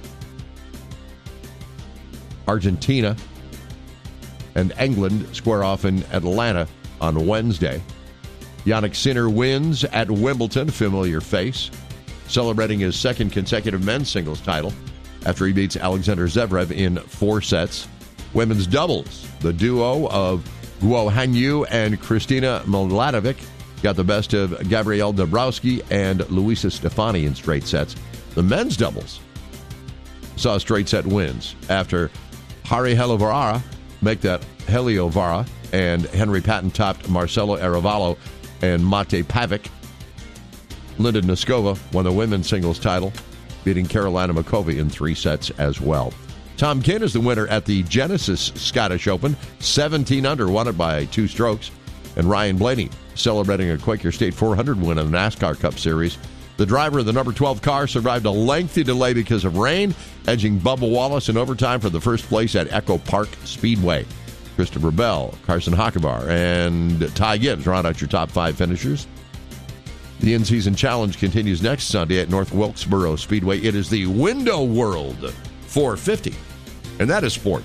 Speaker 6: Argentina and England square off in Atlanta on Wednesday. Jannik Sinner wins at Wimbledon, familiar face, celebrating his second consecutive men's singles title after he beats Alexander Zverev in four sets. Women's doubles, the duo of Guo Hanyu and Kristina Mladenovic got the best of Gabrielle Dabrowski and Luisa Stefani in straight sets. The men's doubles saw straight set wins after Hari Helio make that Helio Vara, and Henry Patton topped Marcelo Arevalo and Mate Pavic. Linda Noskova won the women's singles title, beating Carolina Makova in three sets as well. Tom Kim is the winner at the Genesis Scottish Open, seventeen under, won it by two strokes. And Ryan Blaney celebrating a Quaker State four hundred win in the NASCAR Cup Series. The driver of the number twelve car survived a lengthy delay because of rain, edging Bubba Wallace in overtime for the first place at Echo Park Speedway. Christopher Bell, Carson Hocevar, and Ty Gibbs round out your top five finishers. The in-season challenge continues next Sunday at North Wilkesboro Speedway. It is the Window World four fifty, and that is sport.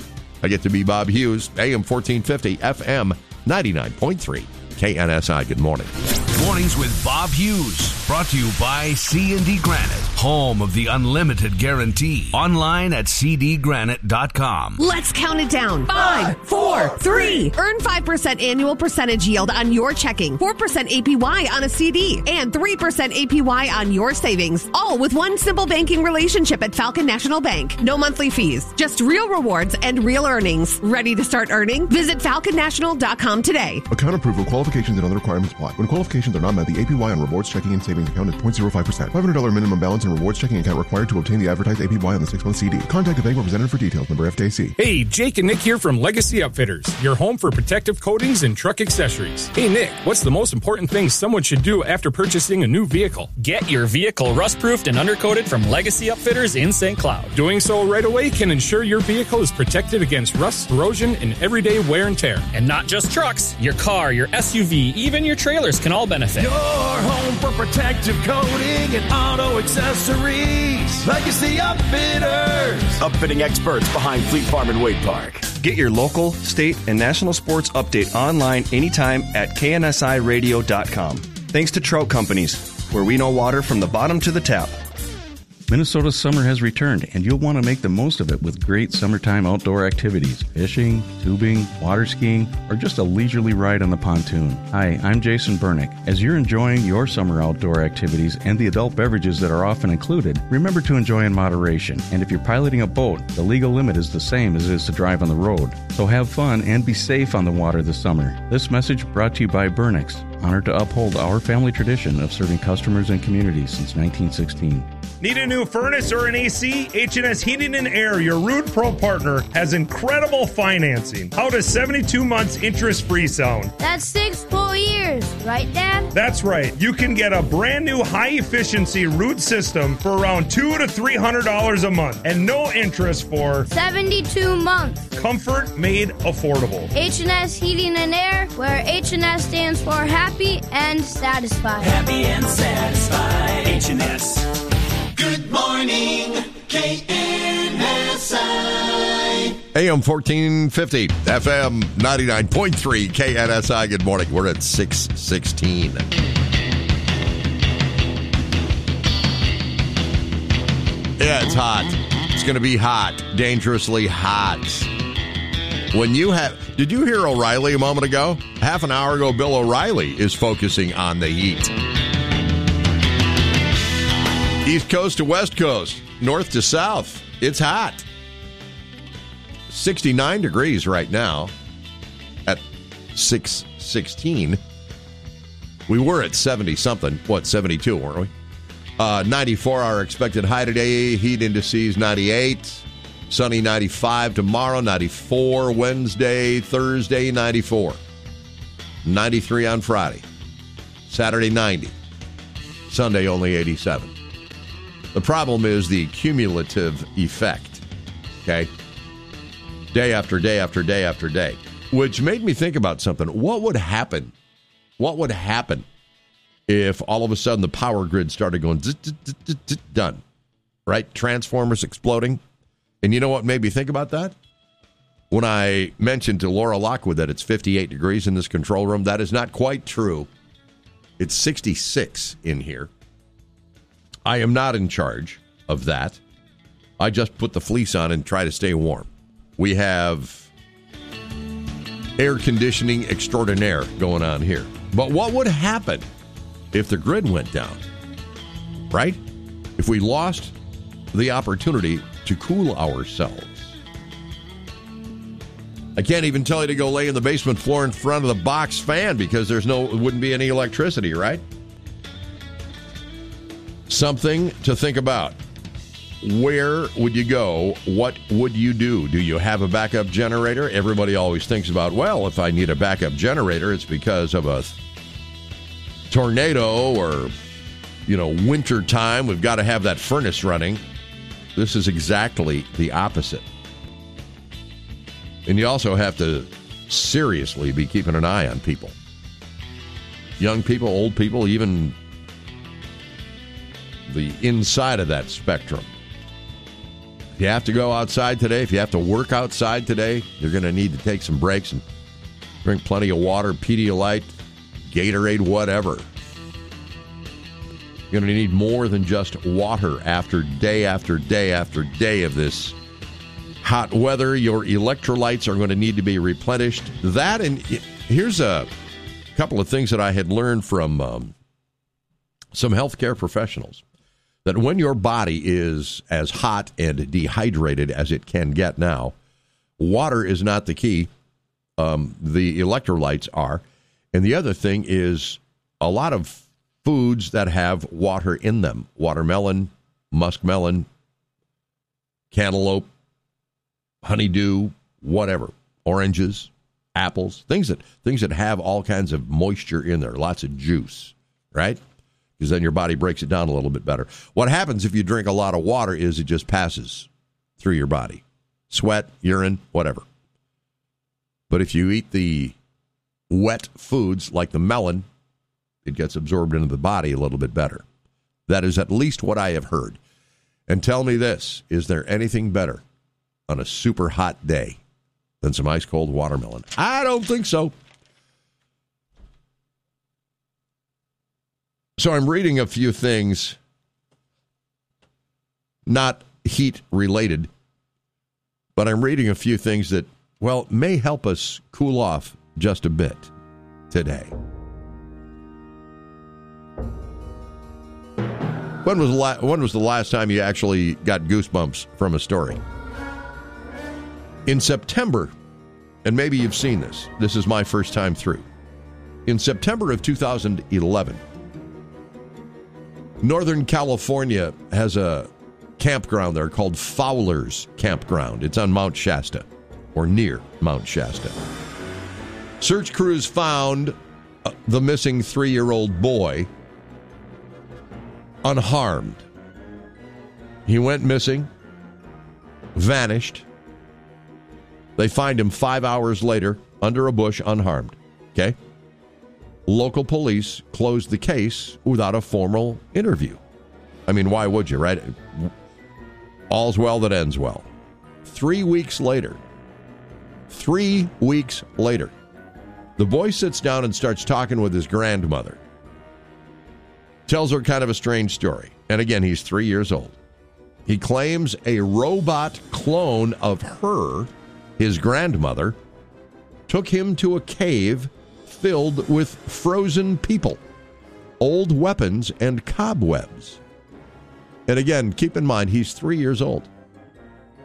Speaker 6: I get to be Bob Hughes, A M fourteen fifty, F M ninety-nine point three, K N S I. Good morning.
Speaker 1: Mornings with Bob Hughes, brought to you by C and D Granite, home of the unlimited guarantee. Online at c d granite dot com.
Speaker 14: Let's count it down. Five, four, three. Earn five percent annual percentage yield on your checking, four percent A P Y on a C D, and three percent A P Y on your savings. All with one simple banking relationship at Falcon National Bank. No monthly fees, just real rewards and real earnings. Ready to start earning? Visit falcon national dot com today.
Speaker 17: Account approval, qualifications, and other requirements apply. When qualifications are not met, the A P Y on rewards checking and savings account is zero point zero five percent. five hundred dollars minimum balance and rewards checking account required to obtain the advertised A P Y on the six-month C D. Contact the bank representative for details. Number F D I C.
Speaker 18: Hey, Jake and Nick here from Legacy Upfitters, your home for protective coatings and truck accessories. Hey, Nick, what's the most important thing someone should do after purchasing a new vehicle?
Speaker 19: Get your vehicle rust-proofed and undercoated from Legacy Upfitters in Saint Cloud.
Speaker 18: Doing so right away can ensure your vehicle is protected against rust, corrosion, and everyday wear and tear.
Speaker 19: And not just trucks, your car, your S U V, even your trailers can all benefit.
Speaker 11: Your home for protective coating and auto accessories. Legacy Upfitters.
Speaker 20: Upfitting experts behind Fleet Farm and Wade Park.
Speaker 21: Get your local, state, and national sports update online anytime at K N S I radio dot com. Thanks to Trout Companies, where we know water from the bottom to the tap.
Speaker 10: Minnesota's summer has returned, and you'll want to make the most of it with great summertime outdoor activities. Fishing, tubing, water skiing, or just a leisurely ride on the pontoon. Hi, I'm Jason Bernick. As you're enjoying your summer outdoor activities and the adult beverages that are often included, remember to enjoy in moderation. And if you're piloting a boat, the legal limit is the same as it is to drive on the road. So have fun and be safe on the water this summer. This message brought to you by Bernick's, honored to uphold our family tradition of serving customers and communities since nineteen sixteen.
Speaker 22: Need a new furnace or an A C? H and S Heating and Air, your Rude Pro partner, has incredible financing. How does seventy-two months interest-free sound?
Speaker 23: That's six full years, right, Dad?
Speaker 22: That's right. You can get a brand new high-efficiency Rude system for around two hundred to three hundred dollars a month and no interest for
Speaker 23: seventy-two months.
Speaker 22: Comfort made affordable.
Speaker 23: H and S Heating and Air, where H and S stands for happy and satisfied.
Speaker 11: Happy and satisfied. H and S. Good morning, K N S I.
Speaker 6: A M fourteen fifty, F M ninety-nine point three, K N S I. Good morning. We're at six sixteen. Yeah, it's hot. It's going to be hot. Dangerously hot. When you have... Did you hear O'Reilly a moment ago? Half an hour ago, Bill O'Reilly is focusing on the heat. East Coast to West Coast, north to south, it's hot. sixty-nine degrees right now at six sixteen. We were at seventy-something. What, seventy-two, weren't we? Uh, ninety-four our expected high today. Heat indices ninety-eight. Sunny ninety-five tomorrow. ninety-four Wednesday. Thursday ninety-four. ninety-three on Friday. Saturday ninety. Sunday only eighty-seven. The problem is the cumulative effect. Okay? Day after day after day after day. Which made me think about something. What would happen? What would happen if all of a sudden the power grid started going zzz, zzz, zzz, zzz, zzz, done? Right? Transformers exploding. And you know what made me think about that? When I mentioned to Laura Lockwood that it's fifty-eight degrees in this control room, that is not quite true. It's sixty-six in here. I am not in charge of that. I just put the fleece on and try to stay warm. We have air conditioning extraordinaire going on here. But what would happen if the grid went down? Right? If we lost the opportunity to cool ourselves. I can't even tell you to go lay in the basement floor in front of the box fan because there's no, wouldn't be any electricity, right? Something to think about. Where would you go? What would you do? Do you have a backup generator? Everybody always thinks about, well, if I need a backup generator, it's because of a tornado or, you know, winter time. We've got to have that furnace running. This is exactly the opposite. And you also have to seriously be keeping an eye on people. Young people, old people, even the inside of that spectrum. If you have to go outside today, if you have to work outside today, you're going to need to take some breaks and drink plenty of water, Pedialyte, Gatorade, whatever. You're going to need more than just water after day after day after day of this hot weather. Your electrolytes are going to need to be replenished. That, and here's a couple of things that I had learned from um, some healthcare professionals. That when your body is as hot and dehydrated as it can get now, water is not the key. Um, the electrolytes are. And the other thing is a lot of foods that have water in them. Watermelon, muskmelon, cantaloupe, honeydew, whatever. Oranges, apples, things that things that have all kinds of moisture in there, lots of juice, right? Because then your body breaks it down a little bit better. What happens if you drink a lot of water is it just passes through your body. Sweat, urine, whatever. But if you eat the wet foods like the melon, it gets absorbed into the body a little bit better. That is at least what I have heard. And tell me this, is there anything better on a super hot day than some ice cold watermelon? I don't think so. So I'm reading a few things, not heat related, but I'm reading a few things that, well, may help us cool off just a bit today. When was the la- when was the last time you actually got goosebumps from a story? In September, and maybe you've seen this. This is my first time through. In September of two thousand eleven, Northern California has a campground there called Fowler's Campground. It's on Mount Shasta, or near Mount Shasta. Search crews found uh, the missing three-year-old boy unharmed. He went missing, vanished. They find him five hours later under a bush unharmed. Okay? Local police closed the case without a formal interview. I mean, why would you, right? All's well that ends well. Three weeks later, three weeks later, the boy sits down and starts talking with his grandmother. Tells her kind of a strange story. And again, he's three years old. He claims a robot clone of her, his grandmother, took him to a cave filled with frozen people, old weapons, and cobwebs. And again, keep in mind, he's three years old.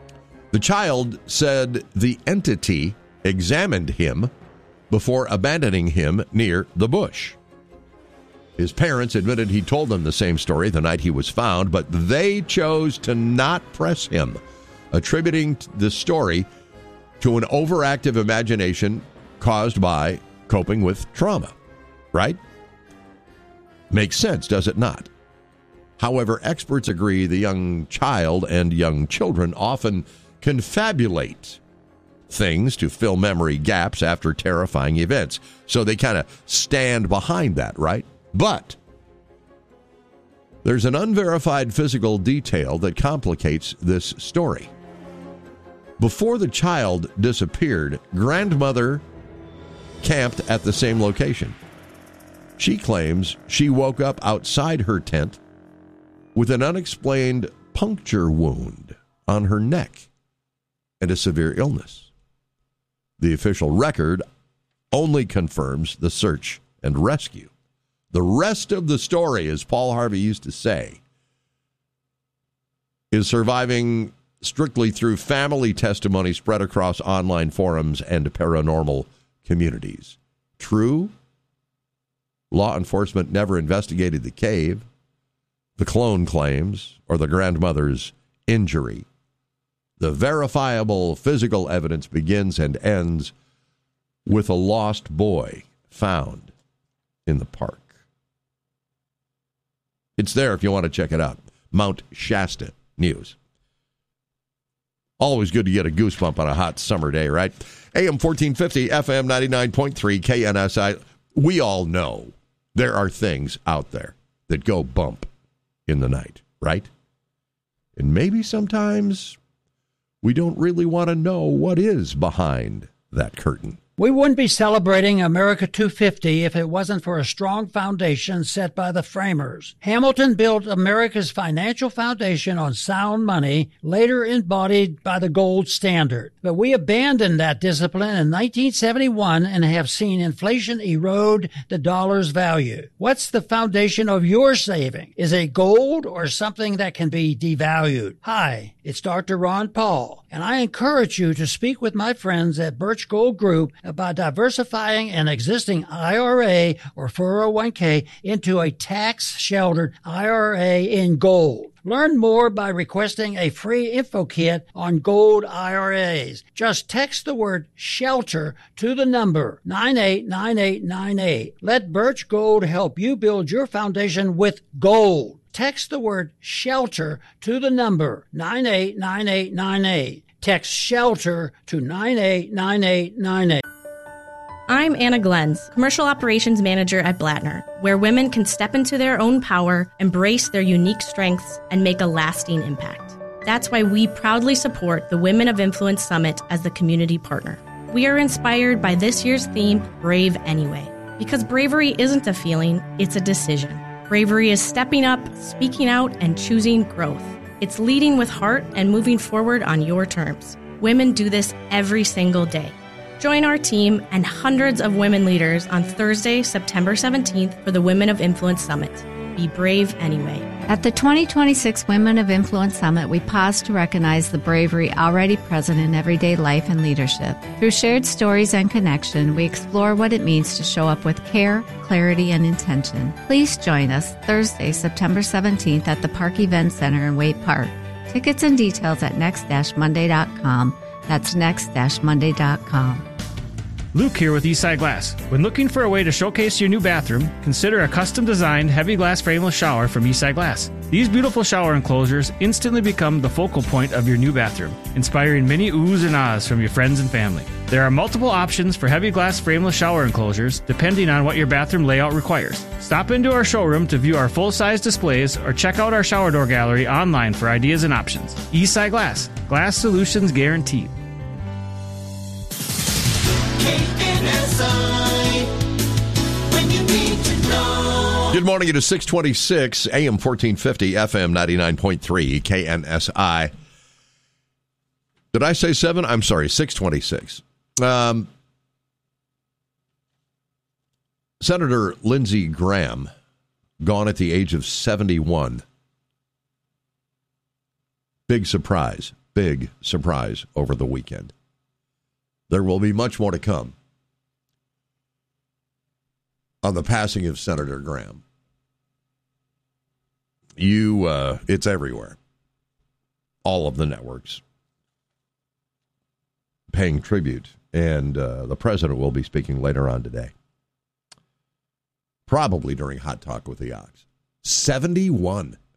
Speaker 6: The child said the entity examined him before abandoning him near the bush. His parents admitted he told them the same story the night he was found, but they chose to not press him, attributing the story to an overactive imagination caused by coping with trauma. Right? Makes sense, does it not? However, experts agree the young child and young children often confabulate things to fill memory gaps after terrifying events. So they kind of stand behind that, right? But there's an unverified physical detail that complicates this story. Before the child disappeared, grandmother camped at the same location. She claims she woke up outside her tent with an unexplained puncture wound on her neck and a severe illness. The official record only confirms the search and rescue. The rest of the story, as Paul Harvey used to say, is surviving strictly through family testimony spread across online forums and paranormal communities. True, law enforcement never investigated the cave, the clone claims, or the grandmother's injury. The verifiable physical evidence begins and ends with a lost boy found in the park. It's there if you want to check it out. Mount Shasta News. Always good to get a goosebump on a hot summer day, right? A M fourteen fifty, F M ninety-nine point three, K N S I. We all know there are things out there that go bump in the night, right? And maybe sometimes we don't really want to know what is behind that curtain.
Speaker 2: We wouldn't be celebrating America two fifty if it wasn't for a strong foundation set by the framers. Hamilton built America's financial foundation on sound money, later embodied by the gold standard. But we abandoned that discipline in nineteen seventy-one and have seen inflation erode the dollar's value. What's the foundation of your saving? Is it gold or something that can be devalued? Hi, it's Doctor Ron Paul, and I encourage you to speak with my friends at Birch Gold Group about diversifying an existing I R A or four oh one k into a tax-sheltered I R A in gold. Learn more by requesting a free info kit on gold I R As. Just text the word SHELTER to the number nine eight nine eight nine eight. Let Birch Gold help you build your foundation with gold. Text the word SHELTER to the number nine eight nine eight nine eight. Text SHELTER to nine eight nine eight nine eight.
Speaker 3: I'm Anna Glenz, Commercial Operations Manager at Blattner, where women can step into their own power, embrace their unique strengths, and make a lasting impact. That's why we proudly support the Women of Influence Summit as the community partner. We are inspired by this year's theme, Brave Anyway, because bravery isn't a feeling, it's a decision. Bravery is stepping up, speaking out, and choosing growth. It's leading with heart and moving forward on your terms. Women do this every single day. Join our team and hundreds of women leaders on Thursday, September seventeenth for the Women of Influence Summit. Be brave anyway.
Speaker 5: At the twenty twenty-six Women of Influence Summit, we pause to recognize the bravery already present in everyday life and leadership. Through shared stories and connection, we explore what it means to show up with care, clarity, and intention. Please join us Thursday, September seventeenth at the Park Event Center in Waite Park. Tickets and details at next dash monday dot com. That's next dash monday dot com.
Speaker 24: Luke here with Eastside Glass. When looking for a way to showcase your new bathroom, consider a custom-designed heavy glass frameless shower from Eastside Glass. These beautiful shower enclosures instantly become the focal point of your new bathroom, inspiring many oohs and ahs from your friends and family. There are multiple options for heavy glass frameless shower enclosures depending on what your bathroom layout requires. Stop into our showroom to view our full-size displays or check out our shower door gallery online for ideas and options. Eastside Glass. Glass solutions guaranteed.
Speaker 11: K N S I, when you need to know.
Speaker 6: Good morning. It is six twenty-six, A M fourteen fifty, F M ninety-nine point three, K N S I. Did I say seven? I'm sorry, six twenty-six. Um, Senator Lindsey Graham, gone at the age of seventy-one. Big surprise big surprise over the weekend. There will be much more to come on the passing of Senator Graham. You, uh, it's everywhere. All of the networks paying tribute, and uh, the president will be speaking later on today. Probably during Hot Talk with the Ox. seventy-one